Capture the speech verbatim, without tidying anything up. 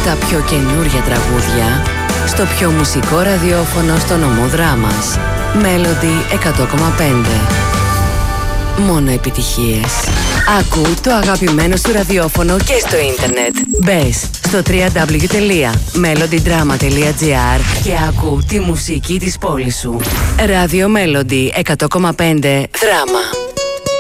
Τα πιο καινούρια τραγούδια στο πιο μουσικό ραδιόφωνο στο νομό Δράμας. Melody εκατό κόμμα πέντε. Μόνο επιτυχίες. Άκου το αγαπημένο σου ραδιόφωνο και στο ίντερνετ. Μπες στο double-u double-u double-u τελεία melody drama τελεία gr και άκου τη μουσική της πόλης σου. Ράδιο Melody εκατό κόμμα πέντε Δράμα.